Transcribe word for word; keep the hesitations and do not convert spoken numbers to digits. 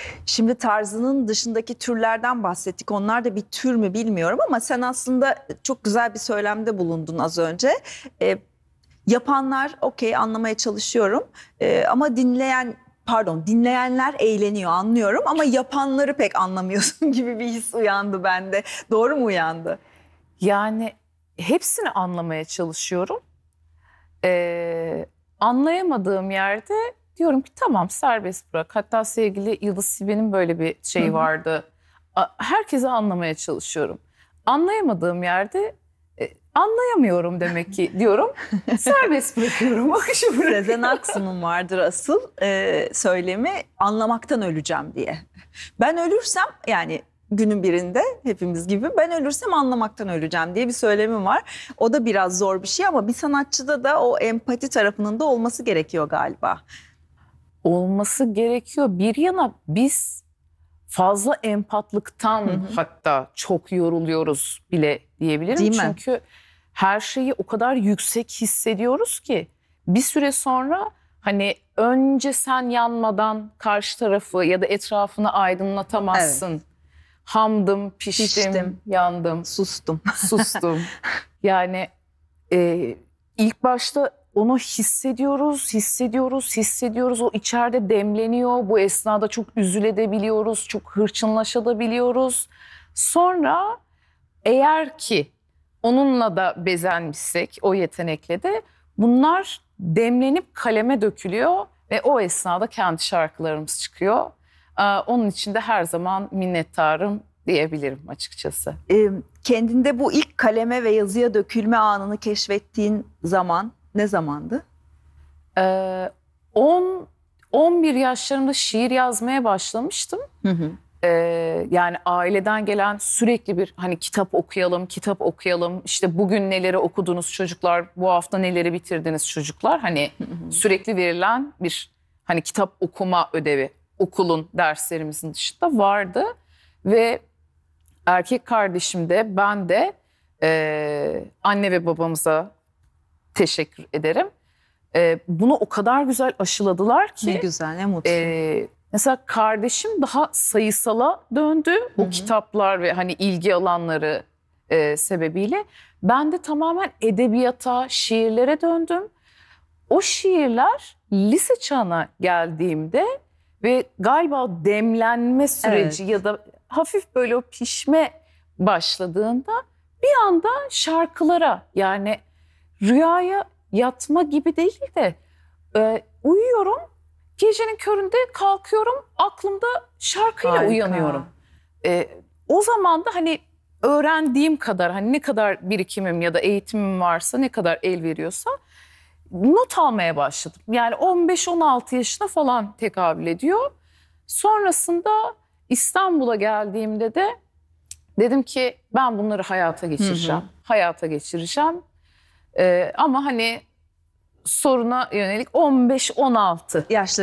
Şimdi tarzının dışındaki türlerden bahsettik. Onlar da bir tür mü bilmiyorum ama sen aslında çok güzel bir söylemde bulundun az önce. E, yapanlar okey, anlamaya çalışıyorum. E, ama dinleyen pardon dinleyenler eğleniyor, anlıyorum ama yapanları pek anlamıyorsun gibi bir his uyandı bende. Doğru mu uyandı? Yani hepsini anlamaya çalışıyorum. Ee, anlayamadığım yerde diyorum ki tamam, serbest bırak. Hatta sevgili Yıldız Silbe'nin böyle bir şeyi vardı. A- Herkese anlamaya çalışıyorum. Anlayamadığım yerde e, anlayamıyorum demek ki diyorum. Serbest bırakıyorum, akışı bırakıyorum. Sezen Aksu'nun vardır asıl e, söylemi, anlamaktan öleceğim diye. Ben ölürsem, yani günün birinde hepimiz gibi, ben ölürsem anlamaktan öleceğim diye bir söylemi var. O da biraz zor bir şey ama bir sanatçıda da o empati tarafının da olması gerekiyor galiba. Olması gerekiyor. Bir yana biz fazla empatlıktan Hı hı. hatta çok yoruluyoruz bile diyebilirim. Değil mi? Çünkü her şeyi o kadar yüksek hissediyoruz ki bir süre sonra hani önce sen yanmadan karşı tarafı ya da etrafını aydınlatamazsın. Hamdım, piştim, Piştim. yandım, Sustum. sustum. Yani e, ilk başta onu hissediyoruz, hissediyoruz, hissediyoruz. O içeride demleniyor. Bu esnada çok üzülebiliyoruz, çok hırçınlaşabiliyoruz. Sonra eğer ki onunla da bezenmişsek, o yetenekle de, bunlar demlenip kaleme dökülüyor ve o esnada kendi şarkılarımız çıkıyor. Ee, Onun için de her zaman minnettarım diyebilirim açıkçası. E, kendinde bu ilk kaleme ve yazıya dökülme anını keşfettiğin zaman ne zamandı? Ee, on on bir yaşlarımda şiir yazmaya başlamıştım. Hı hı. Ee, yani aileden gelen sürekli bir hani kitap okuyalım, kitap okuyalım. İşte bugün neleri okudunuz çocuklar, bu hafta neleri bitirdiniz çocuklar. Hani sürekli verilen bir hani kitap okuma ödevi okulun derslerimizin dışında vardı. Ve erkek kardeşim de ben de e, anne ve babamıza teşekkür ederim. Ee, bunu o kadar güzel aşıladılar ki. Ne güzel, ne mutlu. e, mesela kardeşim daha sayısala döndü. Hı O hı. kitaplar ve hani ilgi alanları e, sebebiyle. Ben de tamamen edebiyata, şiirlere döndüm. O şiirler lise çağına geldiğimde ve galiba o demlenme süreci Evet. ya da hafif böyle o pişme başladığında bir anda şarkılara, yani rüyaya yatma gibi değil de e, uyuyorum, gecenin köründe kalkıyorum, aklımda şarkıyla Harika. uyanıyorum. E, o zaman da hani öğrendiğim kadar, hani ne kadar birikimim ya da eğitimim varsa, ne kadar el veriyorsa not almaya başladım. Yani on beş on altı yaşına falan tekabül ediyor. Sonrasında İstanbul'a geldiğimde de dedim ki ben bunları hayata geçireceğim. Hı hı. Hayata geçireceğim. Ee, ama hani soruna yönelik on beş on altı Yaşlı